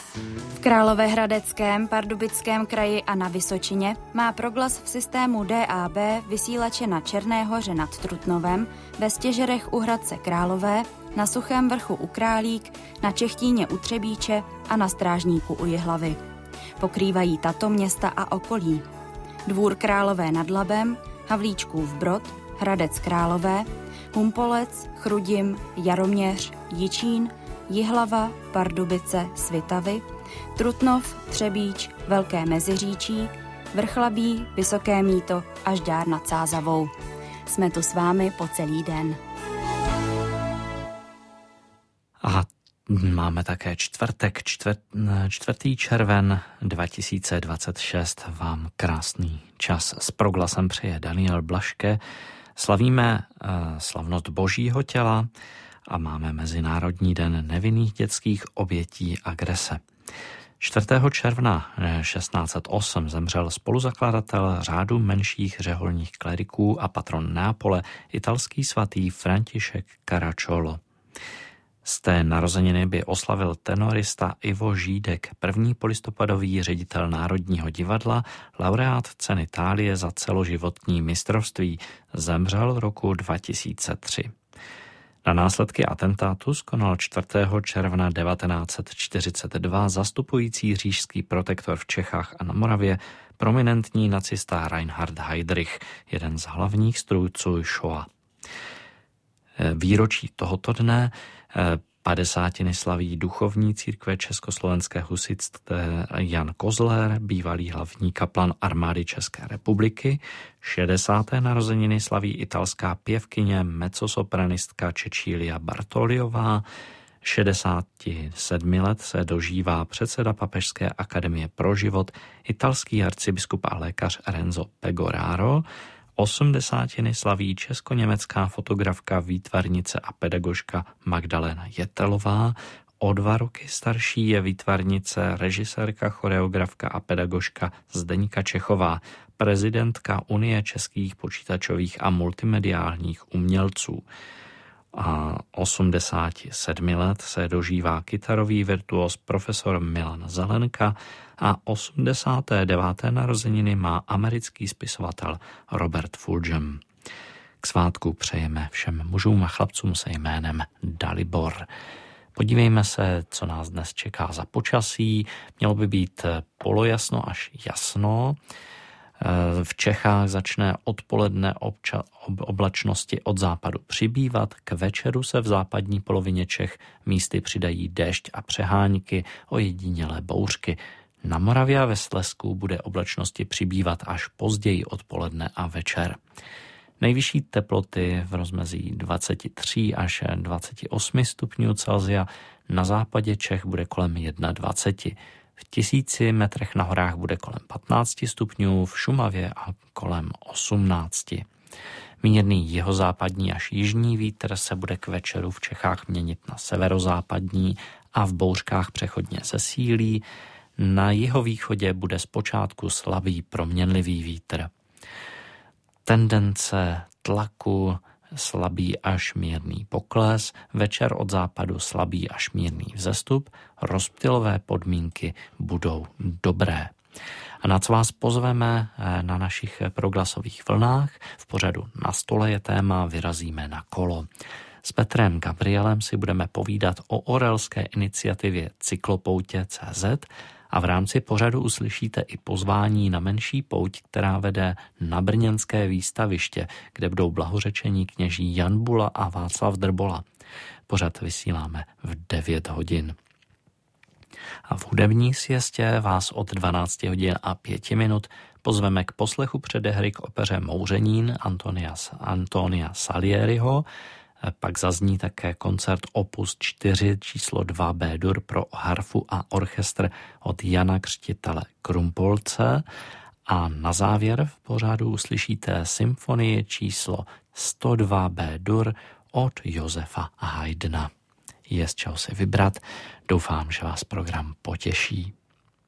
V Královéhradeckém, Pardubickém kraji a na Vysočině má Proglas v systému DAB vysílače na Černé Hoře nad Trutnovem, ve Stěžerech u Hradce Králové, na Suchém vrchu u Králík, na Čechtíně u Třebíče a na Strážníku u Jihlavy. Pokrývají tato města a okolí: Dvůr Králové nad Labem, Havlíčkův Brod, Hradec Králové, Humpolec, Chrudim, Jaroměř, Jičín, Jihlava, Pardubice, Svitavy, Trutnov, Třebíč, Velké Meziříčí, Vrchlabí, Vysoké Mýto a Žďár nad Sázavou. Jsme tu s vámi po celý den. A máme také čtvrtek, 4. červen 2026. Vám krásný čas s Proglasem přeje Daniel Blaške. Slavíme slavnost Božího těla a máme Mezinárodní den nevinných dětských obětí agrese. 4. června 1608 zemřel spoluzakladatel řádu menších řeholních kleriků a patron Neapole, italský svatý František Caracciolo. Z té narozeniny by oslavil tenorista Ivo Žídek, první polistopadový ředitel Národního divadla, laureát ceny Thálie za celoživotní mistrovství. Zemřel roku 2003. Na následky atentátu skonal 4. června 1942 zastupující říšský protektor v Čechách a na Moravě, prominentní nacista Reinhard Heydrich, jeden z hlavních strůjců Shoah. Výročí tohoto dne 50. slaví duchovní církve československé husitské Jan Kozler, bývalý hlavní kaplan armády České republiky. 60. narozeniny slaví italská pěvkyně, mezzosopranistka Cecilia Bartoliová. 67 let se dožívá předseda Papežské akademie pro život, italský arcibiskup a lékař Renzo Pegoraro. 80. slaví česko-německá fotografka, výtvarnice a pedagožka Magdalena Jetelová. O 2 roky starší je výtvarnice, režisérka, choreografka a pedagožka Zdeňka Čechová, prezidentka Unie českých počítačových a multimediálních umělců. A 87 let se dožívá kytarový virtuos profesor Milan Zelenka a 89. narozeniny má americký spisovatel Robert Fulghum. K svátku přejeme všem mužům a chlapcům se jménem Dalibor. Podívejme se, co nás dnes čeká za počasí. Mělo by být polojasno až jasno. V Čechách začne odpoledne oblačnosti od západu přibývat, k večeru se v západní polovině Čech místy přidají déšť a přehánky, ojedinělé bouřky. Na Moravě a ve Slezsku bude oblačnosti přibývat až později odpoledne a večer. Nejvyšší teploty v rozmezí 23 až 28 stupňů Celsia, na západě Čech bude kolem 21. V 1000 metrech na horách bude kolem 15 stupňů, v Šumavě a kolem 18. Mírný jihozápadní až jižní vítr se bude k večeru v Čechách měnit na severozápadní a v bouřkách přechodně zesílí. Na jihovýchodě bude zpočátku slabý proměnlivý vítr. Tendence tlaku slabý až mírný pokles, večer od západu slabý až mírný vzestup, rozptylové podmínky budou dobré. A na co vás pozveme na našich proglasových vlnách? V pořadu Na stole je téma Vyrazíme na kolo. S Petrem Gabrielem si budeme povídat o orelské iniciativě Cyklopoutě.cz a v rámci pořadu uslyšíte i pozvání na menší pouť, která vede na brněnské výstaviště, kde budou blahořečení kněží Jan Bula a Václav Drbola. Pořad vysíláme v 9 hodin. A v hudební siestě vás od 12 hodin a 5 minut pozveme k poslechu předehry k opeře Mouřenín Antonia Salieriho. Pak zazní také koncert Opus 4 číslo 2 B-dur pro harfu a orchestr od Jana Křtitele Krumpolce. A na závěr v pořadu uslyšíte symfonii číslo 102 B-dur od Josefa Haydna. Je z čeho si vybrat. Doufám, že vás program potěší.